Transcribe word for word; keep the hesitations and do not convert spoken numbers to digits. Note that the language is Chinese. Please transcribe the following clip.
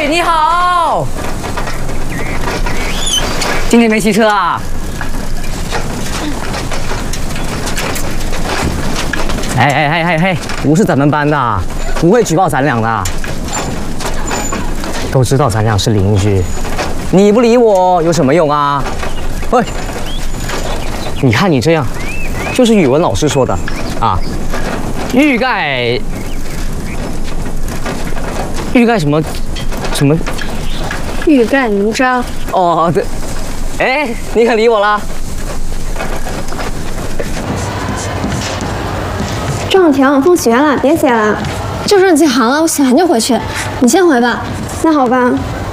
你好，今天没骑车啊？哎哎哎哎嘿，不是咱们班的，不会举报咱俩的。都知道咱俩是邻居，你不理我有什么用啊？喂，你看你这样，就是语文老师说的啊，欲盖欲盖什么什么？ 欲盖弥彰。 哦，对，哎，你可理我了。 郑婷，放学了，别写了。 就剩几行了，我写完就回去，你先回吧。 那好吧。